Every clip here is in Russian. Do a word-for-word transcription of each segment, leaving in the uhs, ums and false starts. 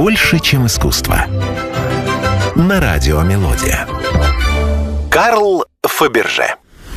Больше, чем искусство. На радио «Мелодия». Карл Фаберже.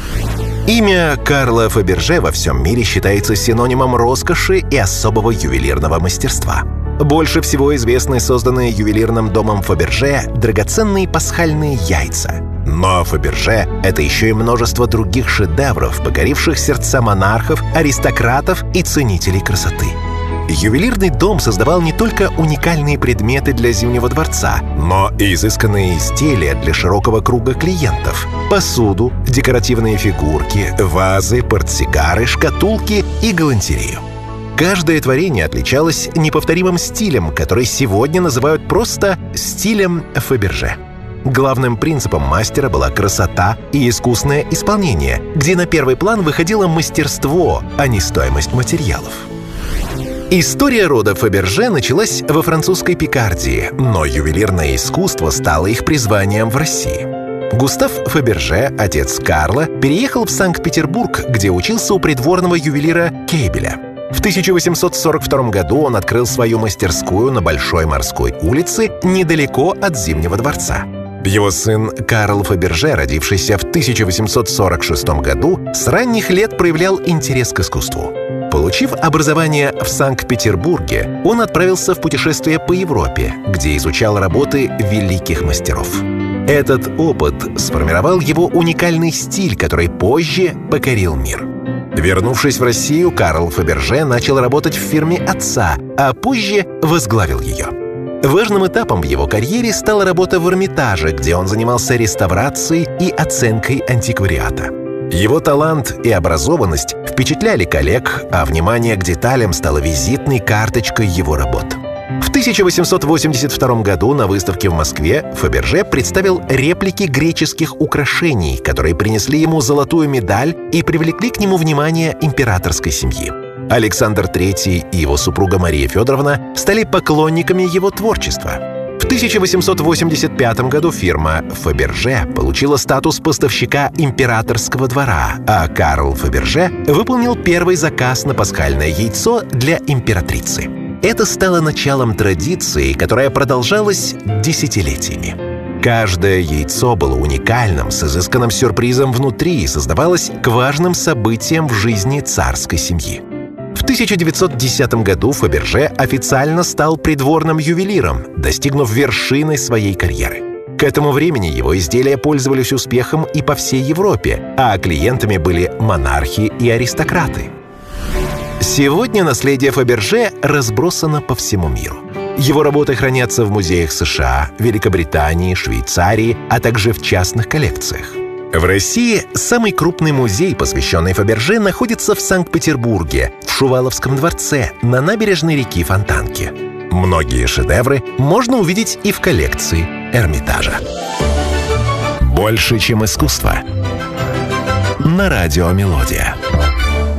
Имя Карла Фаберже во всем мире считается синонимом роскоши и особого ювелирного мастерства. Больше всего известны созданные ювелирным домом Фаберже драгоценные пасхальные яйца. Но Фаберже — это еще и множество других шедевров, покоривших сердца монархов, аристократов и ценителей красоты. Ювелирный дом создавал не только уникальные предметы для Зимнего дворца, но и изысканные изделия для широкого круга клиентов: посуду, декоративные фигурки, вазы, портсигары, шкатулки и галантерею. Каждое творение отличалось неповторимым стилем, который сегодня называют просто стилем Фаберже. Главным принципом мастера была красота и искусное исполнение, где на первый план выходило мастерство, а не стоимость материалов. История рода Фаберже началась во французской Пикардии, но ювелирное искусство стало их призванием в России. Густав Фаберже, отец Карла, переехал в Санкт-Петербург, где учился у придворного ювелира Кейбеля. В тысяча восемьсот сорок втором году он открыл свою мастерскую на Большой морской улице, недалеко от Зимнего дворца. Его сын Карл Фаберже, родившийся в тысяча восемьсот сорок шестом году, с ранних лет проявлял интерес к искусству. Получив образование в Санкт-Петербурге, он отправился в путешествие по Европе, где изучал работы великих мастеров. Этот опыт сформировал его уникальный стиль, который позже покорил мир. Вернувшись в Россию, Карл Фаберже начал работать в фирме отца, а позже возглавил ее. Важным этапом в его карьере стала работа в Эрмитаже, где он занимался реставрацией и оценкой антиквариата. Его талант и образованность впечатляли коллег, а внимание к деталям стало визитной карточкой его работ. В тысяча восемьсот восемьдесят втором году на выставке в Москве Фаберже представил реплики греческих украшений, которые принесли ему золотую медаль и привлекли к нему внимание императорской семьи. Александр Третий и его супруга Мария Федоровна стали поклонниками его творчества. В тысяча восемьсот восемьдесят пятом году фирма Фаберже получила статус поставщика императорского двора, а Карл Фаберже выполнил первый заказ на пасхальное яйцо для императрицы. Это стало началом традиции, которая продолжалась десятилетиями. Каждое яйцо было уникальным, с изысканным сюрпризом внутри и создавалось к важным событиям в жизни царской семьи. В тысяча девятьсот десятом году Фаберже официально стал придворным ювелиром, достигнув вершины своей карьеры. К этому времени его изделия пользовались успехом и по всей Европе, а клиентами были монархи и аристократы. Сегодня наследие Фаберже разбросано по всему миру. Его работы хранятся в музеях США, Великобритании, Швейцарии, а также в частных коллекциях. В России самый крупный музей, посвященный Фаберже, находится в Санкт-Петербурге, в Шуваловском дворце, на набережной реки Фонтанки. Многие шедевры можно увидеть и в коллекции Эрмитажа. Больше, чем искусство. На радио «Мелодия».